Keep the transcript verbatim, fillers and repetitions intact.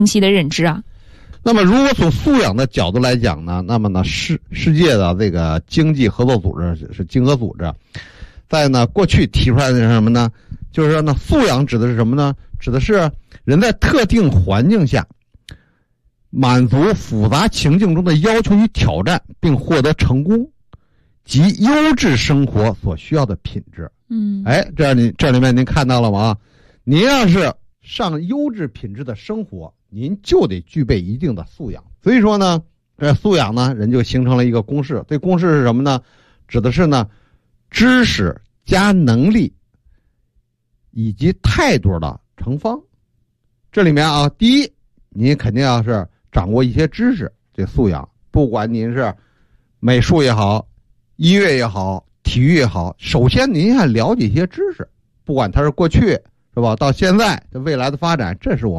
晰的认知啊。 那么如果从素养的角度来讲呢，那么呢世世界的这个经济合作组织是经合组织，在呢过去提出来的是什么呢？就是说呢，素养指的是什么呢？指的是人在特定环境下满足复杂情境中的要求与挑战，并获得成功及优质生活所需要的品质。 嗯， 哎，这样你这里面您看到了吗？您要是上优质品质的生活，您就得具备一定的素养。所以说呢，这素养呢，人就形成了一个公式。这公式是什么呢？指的是呢，知识加能力以及态度的乘方。这里面啊，第一，您肯定要是掌握一些知识，这素养，不管您是美术也好，音乐也好，体育也好，首先您要了解一些知识，不管它是过去是吧，到现在的未来的发展，这是我们